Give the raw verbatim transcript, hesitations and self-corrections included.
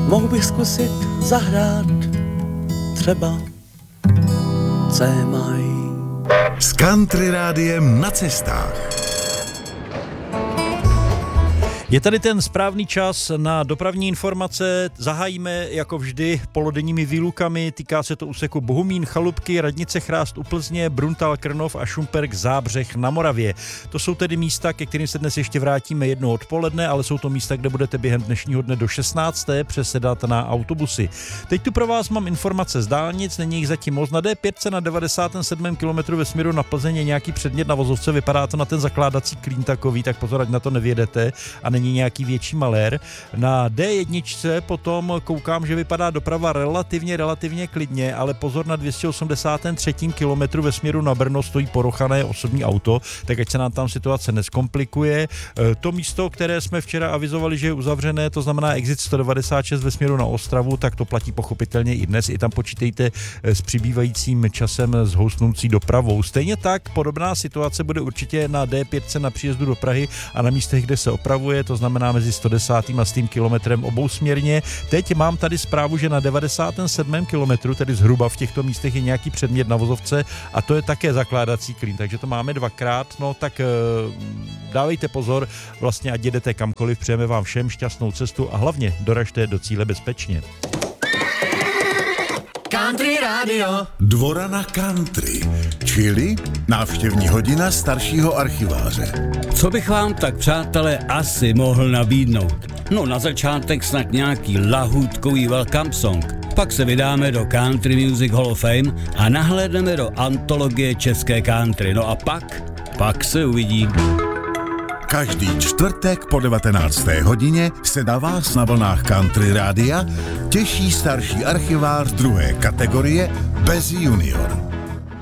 Mohl bych zkusit zahrát třeba C-maj. S Country rádiem na cestách. Je tady ten správný čas na dopravní informace. Zahájíme jako vždy polodenními výlukami. Týká se to úseku Bohumín, Chalupky, Radnice, Chrást u Plzně, Bruntal, Krnov a Šumperk, Zábřeh na Moravě. To jsou tedy místa, ke kterým se dnes ještě vrátíme jedno odpoledne, ale jsou to místa, kde budete během dnešního dne do šestnácté přesedat na autobusy. Teď tu pro vás mám informace z dálnic, není jich zatím moc. Na D pět na devadesátém sedmém kilometru ve směru na Plzeň je nějaký předmět na vozovce, vypadá to na ten zakládací klín takový, tak pozor, ať na to nevědete a není nějaký větší malér. Na D jedna potom koukám, že vypadá doprava relativně, relativně klidně, ale pozor, na dvě stě osmdesátém třetím kilometru ve směru na Brno stojí porochané osobní auto, tak ať se nám tam situace neskomplikuje. To místo, které jsme včera avizovali, že je uzavřené, to znamená exit sto devadesát šest ve směru na Ostravu, tak to platí pochopitelně i dnes. I tam počítejte s přibývajícím časem s houstnoucí dopravou. Stejně tak podobná situace bude určitě na D pět na příjezdu do Prahy a na místech, kde se opravuje, to znamená mezi sto desátým a stým kilometrem obousměrně. Teď mám tady zprávu, že na devadesátém sedmém kilometru, tedy zhruba v těchto místech, je nějaký předmět na vozovce a to je také zakládací klín, takže to máme dvakrát. No tak e, dávejte pozor, vlastně ať jedete kamkoliv, přejeme vám všem šťastnou cestu a hlavně doražte do cíle bezpečně. Country Radio. Dvora na country, čili návštěvní hodina staršího archiváře. Co bych vám tak, přátelé, asi mohl nabídnout? No na začátek snad nějaký lahůdkový welcome song. Pak se vydáme do Country Music Hall of Fame a nahlédneme do antologie české country. No a pak, pak se uvidí. Každý čtvrtek po devatenácté hodině se na vás na vlnách Country rádia těší starší archivář druhé kategorie bez junior.